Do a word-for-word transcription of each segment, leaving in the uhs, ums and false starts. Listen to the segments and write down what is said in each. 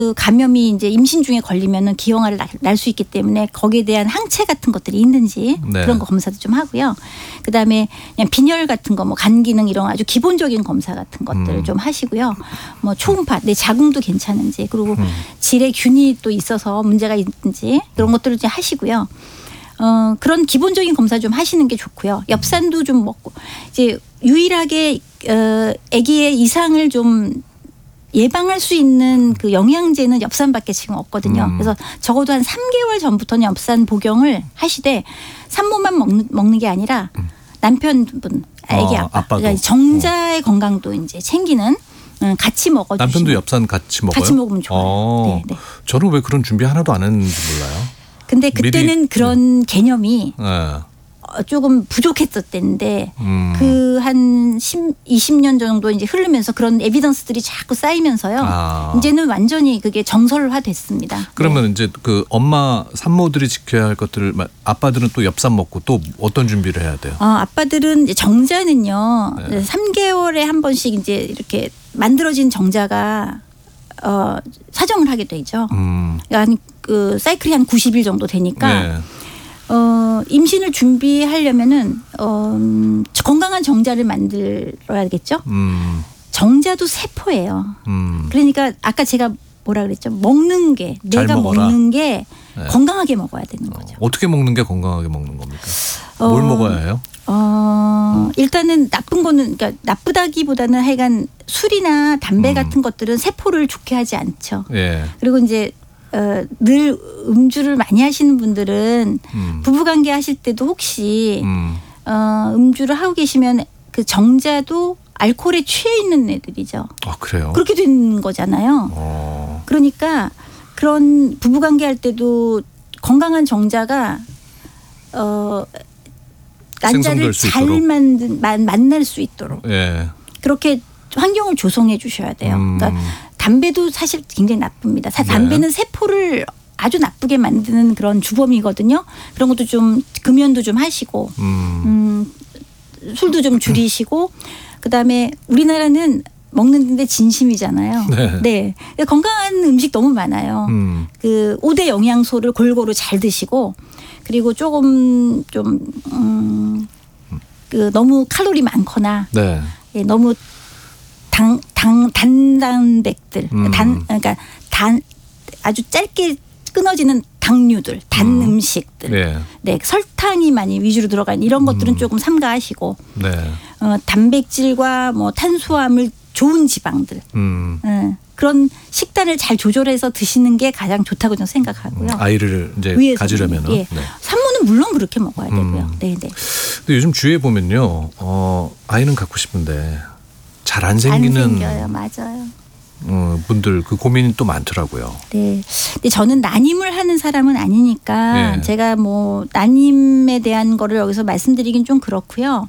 그 감염이 이제 임신 중에 걸리면은 기형아를 날 수 있기 때문에 거기에 대한 항체 같은 것들이 있는지 네. 그런 거 검사도 좀 하고요. 그다음에 그냥 빈혈 같은 거 뭐 간 기능 이런 아주 기본적인 검사 같은 것들을 음. 좀 하시고요. 뭐 초음파 내 자궁도 괜찮은지 그리고 음. 질의 균이 또 있어서 문제가 있는지 그런 것들을 이제 하시고요. 어, 그런 기본적인 검사 좀 하시는 게 좋고요. 엽산도 좀 먹고 이제 유일하게 어, 아기의 이상을 좀 예방할 수 있는 그 영양제는 엽산밖에 지금 없거든요. 음. 그래서 적어도 한 삼 개월 전부터는 엽산 복용을 하시되 산모만 먹는, 먹는 게 아니라 남편분, 아기 어, 아빠, 아빠도. 그러니까 정자의 어. 건강도 이제 챙기는 음, 같이 먹어주시면 남편도 엽산 같이 먹어요? 같이 먹으면 좋아요. 어. 네, 네. 저는 왜 그런 준비 하나도 안 했는지 몰라요. 근데 그때는 미리, 그런 개념이 네. 어, 조금 부족했었는데 음. 그 한 이십 년 정도 이제 흐르면서 그런 에비던스들이 자꾸 쌓이면서요. 아. 이제는 완전히 그게 정설화됐습니다. 그러면 네. 이제 그 엄마 산모들이 지켜야 할 것들을 아빠들은 또 엽산 먹고 또 어떤 준비를 해야 돼요? 어, 아빠들은 이제 정자는요. 네. 삼 개월에 한 번씩 이제 이렇게 만들어진 정자가 어, 사정을 하게 되죠. 음. 한 그 사이클이 한 구십 일 정도 되니까 네. 어, 임신을 준비하려면은 어, 음, 건강한 정자를 만들어야겠죠. 음. 정자도 세포예요. 음. 그러니까 아까 제가 뭐라 그랬죠? 먹는 게 잘 내가 먹어라. 먹는 게 네. 건강하게 먹어야 되는 거죠. 어떻게 먹는 게 건강하게 먹는 겁니까? 어, 뭘 먹어야 해요? 어, 일단은 나쁜 거는 그러니까 나쁘다기보다는 하여간 술이나 담배 음. 같은 것들은 세포를 좋게 하지 않죠. 예. 그리고 이제 어, 늘 음주를 많이 하시는 분들은 음. 부부관계 하실 때도 혹시 음. 어, 음주를 하고 계시면 그 정자도 알코올에 취해 있는 애들이죠. 아 그래요? 그렇게 된 거잖아요. 어. 그러니까 그런 부부관계 할 때도 건강한 정자가 어, 난자를 생성될 수 잘 있도록. 만든 만, 만날 수 있도록 예. 그렇게 환경을 조성해 주셔야 돼요. 음. 그러니까 담배도 사실 굉장히 나쁩니다. 사- 네. 담배는 세포를 아주 나쁘게 만드는 그런 주범이거든요. 그런 것도 좀 금연도 좀 하시고 음. 음, 술도 좀 줄이시고 그다음에 우리나라는 먹는데 진심이잖아요. 네. 네. 건강한 음식 너무 많아요. 음. 그 오 대 영양소를 골고루 잘 드시고 그리고 조금 좀 음, 그 너무 칼로리 많거나 네. 예, 너무 당, 당, 단단백들, 음. 단, 그러니까 단, 아주 짧게 끊어지는 당류들, 단 음. 음. 식들 예. 네, 설탕이 많이 위주로 들어간 이런 것들은 음. 조금 삼가하시고, 네. 어, 단백질과 뭐 탄수화물, 좋은 지방들, 음. 예, 그런 식단을 잘 조절해서 드시는 게 가장 좋다고 저는 생각하고요. 아이를 이제 위에서는. 가지려면은. 예. 네. 산모는 물론 그렇게 먹어야 되고요. 음. 네, 네. 근데 요즘 주위에 보면요, 어, 아이는 갖고 싶은데 잘 안 안 생기는 생겨요, 맞아요. 어, 분들 그 고민이 또 많더라고요. 네. 근데 저는 난임을 하는 사람은 아니니까 예. 제가 뭐 난임에 대한 거를 여기서 말씀드리긴 좀 그렇고요.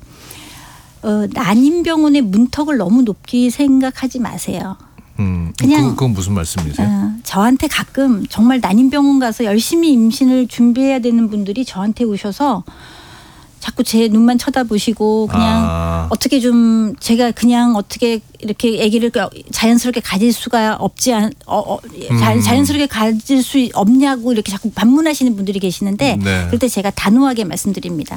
어, 난임병원의 문턱을 너무 높게 생각하지 마세요. 음, 그냥- 그, 그건 무슨 말씀이세요? 어, 저한테 가끔 정말 난임병원 가서 열심히 임신을 준비해야 되는 분들이 저한테 오셔서 자꾸 제 눈만 쳐다보시고 그냥 아. 어떻게 좀 제가 그냥 어떻게 이렇게 아기를 자연스럽게 가질 수가 없지 않, 어, 어, 자, 음. 자연스럽게 가질 수 없냐고 이렇게 자꾸 반문하시는 분들이 계시는데 네. 그럴 때 제가 단호하게 말씀드립니다.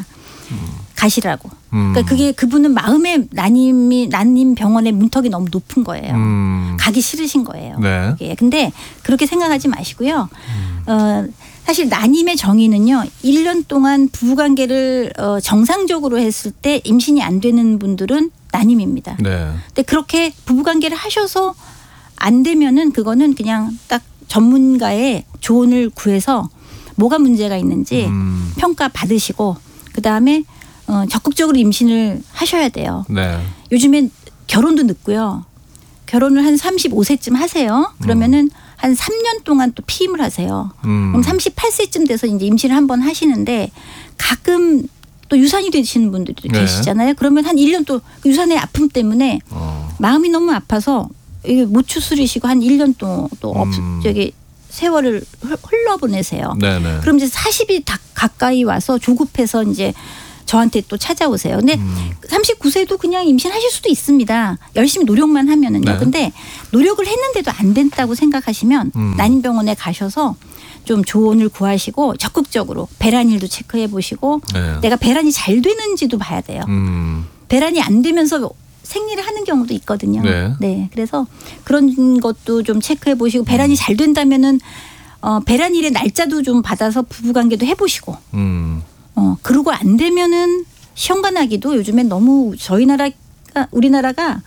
가시라고. 음. 그러니까 그게 그분은 마음의 난임이 난임 병원의 문턱이 너무 높은 거예요. 음. 가기 싫으신 거예요. 네. 예. 근데 그렇게 생각하지 마시고요. 음. 어, 사실 난임의 정의는요. 일 년 동안 부부관계를 어, 정상적으로 했을 때 임신이 안 되는 분들은 난임입니다. 네. 근데 그렇게 부부관계를 하셔서 안 되면은 그거는 그냥 딱 전문가의 조언을 구해서 뭐가 문제가 있는지 음. 평가 받으시고 그다음에 어, 적극적으로 임신을 하셔야 돼요. 네. 요즘엔 결혼도 늦고요. 결혼을 한 서른다섯 세쯤 하세요. 그러면은 한 삼 년 동안 또 피임을 하세요. 음. 그럼 서른여덟 세쯤 돼서 이제 임신을 한번 하시는데 가끔 또 유산이 되시는 분들도 네. 계시잖아요. 그러면 한 일 년 또 유산의 아픔 때문에 어. 마음이 너무 아파서 이게 못 추스리시고 한 일 년 또 또 없 음. 저기 세월을 흘- 흘러보내세요. 네네. 그럼 이제 사십이 다 가까이 와서 조급해서 이제 저한테 또 찾아오세요. 근데 음. 삼십구 세도 그냥 임신하실 수도 있습니다. 열심히 노력만 하면은요. 네. 근데 노력을 했는데도 안 된다고 생각하시면 음. 난임병원에 가셔서 좀 조언을 구하시고 적극적으로 배란일도 체크해 보시고 네. 내가 배란이 잘 되는지도 봐야 돼요. 음. 배란이 안 되면서 생리를 하는 경우도 있거든요. 네. 네. 그래서 그런 것도 좀 체크해 보시고 배란이 음. 잘 된다면은 어, 배란일의 날짜도 좀 받아서 부부관계도 해보시고 음. 어, 그러고 안 되면은 시험관하기도 요즘엔 너무 저희 나라가 우리나라가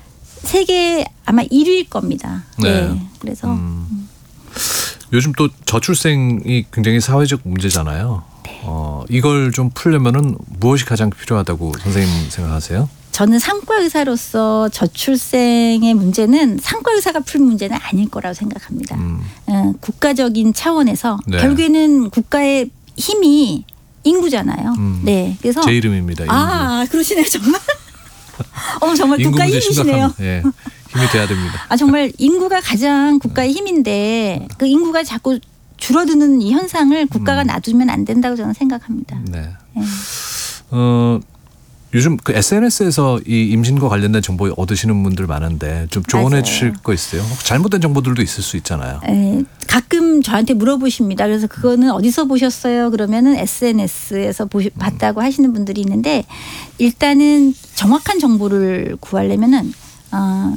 세계 아마 일 위일 겁니다. 네. 네. 그래서 음. 요즘 또 저출생이 굉장히 사회적 문제잖아요. 네. 어, 이걸 좀 풀려면은 무엇이 가장 필요하다고 선생님 생각하세요? 저는 상과 의사로서 저출생의 문제는 상과 의사가 풀 문제는 아닐 거라고 생각합니다. 음. 어, 국가적인 차원에서 네. 결국에는 국가의 힘이 인구잖아요. 음. 네, 그래서 제 이름입니다. 인구. 아 그러시네요 정말. 어 정말 인구 국가 문제 힘이시네요. 심각합니다. 예. 힘이 돼야 됩니다. 아 정말 인구가 가장 국가의 힘인데 그 인구가 자꾸 줄어드는 이 현상을 국가가 음. 놔두면 안 된다고 저는 생각합니다. 네. 네. 어, 요즘 그 에스엔에스에서 이 임신과 관련된 정보 얻으시는 분들 많은데 좀 조언해 맞아요. 주실 거 있어요? 잘못된 정보들도 있을 수 있잖아요. 에, 가끔 저한테 물어보십니다. 그래서 그거는 어디서 보셨어요? 그러면은 에스엔에스에서 보시, 봤다고 하시는 분들이 있는데 일단은 정확한 정보를 구하려면은 어,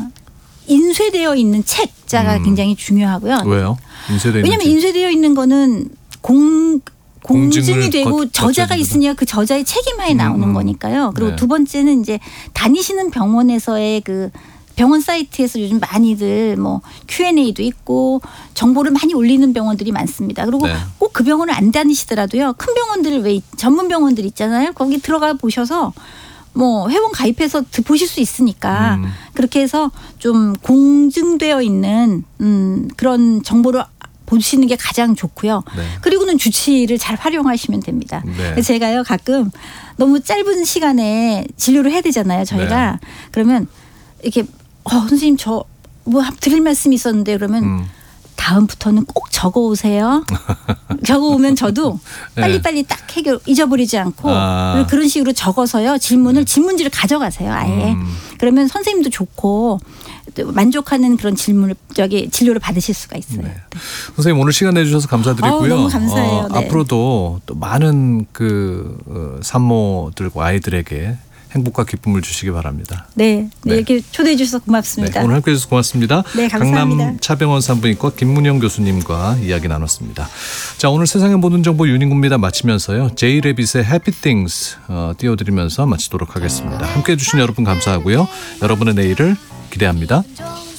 인쇄되어 있는 책자가 음. 굉장히 중요하고요. 왜요? 인쇄된 왜냐하면 인쇄되어 있는 거는 공 공증이 공증을 되고 거- 저자가 거쳐주는 있으니까 그 저자의 책임하에 나오는 음. 거니까요. 그리고 네. 두 번째는 이제 다니시는 병원에서의 그 병원 사이트에서 요즘 많이들 뭐 큐앤에이도 있고 정보를 많이 올리는 병원들이 많습니다. 그리고 네. 꼭 그 병원을 안 다니시더라도요. 큰 병원들 왜 있- 전문 병원들 있잖아요. 거기 들어가 보셔서 뭐 회원 가입해서 드- 보실 수 있으니까 음. 그렇게 해서 좀 공증되어 있는 음, 그런 정보를 보시는 게 가장 좋고요. 네. 그리고는 주치의를 잘 활용하시면 됩니다. 네. 제가요 가끔 너무 짧은 시간에 진료를 해야 되잖아요. 저희가 네. 그러면 이렇게 어, 선생님 저 뭐 드릴 말씀이 있었는데 그러면 음. 다음부터는 꼭 적어오세요. 적어오면 저도 네. 빨리빨리 딱 해결 잊어버리지 않고 아. 그런 식으로 적어서요. 질문을 질문지를 가져가세요. 아예. 음. 그러면 선생님도 좋고 또 만족하는 그런 질문을 저기 진료를 받으실 수가 있어요. 네. 선생님 오늘 시간 내주셔서 감사드리고요. 아우, 너무 감사해요. 어, 네. 앞으로도 또 많은 그 어, 산모들과 아이들에게 행복과 기쁨을 주시기 바랍니다. 네, 네, 네. 이렇게 초대해 주셔서 고맙습니다. 네, 오늘 함께해 주셔서 고맙습니다. 네, 감사합니다. 강남 차병원 산부인과 김문영 교수님과 이야기 나눴습니다. 자, 오늘 세상의 모든 정보 윤인구입니다. 마치면서요. 제이레빗의 Happy Things 어, 띄워드리면서 마치도록 하겠습니다. 함께해 주신 여러분 감사하고요. 여러분의 내일을 기대합니다.